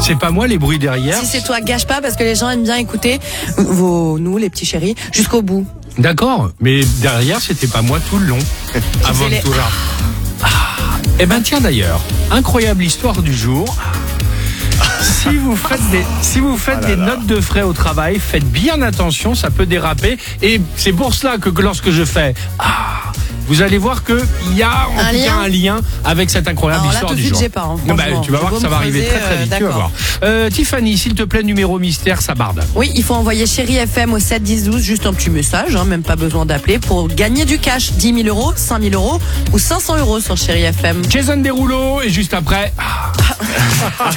C'est pas moi les bruits derrière. Si c'est toi, gâche pas parce que les gens aiment bien écouter nous, les petits chéris, jusqu'au bout. D'accord, mais derrière c'était pas moi tout le long. Avant les- tout là. Eh ben tiens d'ailleurs, incroyable histoire du jour. Si vous faites des notes de frais au travail, faites bien attention, ça peut déraper. Et c'est pour cela que lorsque je fais vous allez voir qu'il y a en tout cas un lien avec cette incroyable Alors là, histoire tout de du suite, jour. j'ai pas, hein, Non, franchement. tu vas voir J'ai que beau ça va me arriver creuser, très vite, tu vas d'accord. voir. Tiffany, s'il te plaît, numéro mystère, ça barde. Oui, il faut envoyer Chéri FM au 7 10 12, juste un petit message, hein, même pas besoin d'appeler, pour gagner du cash, 10 000 euros, 5 000 euros ou 500 euros sur Chéri FM. Jason Derulo et juste après...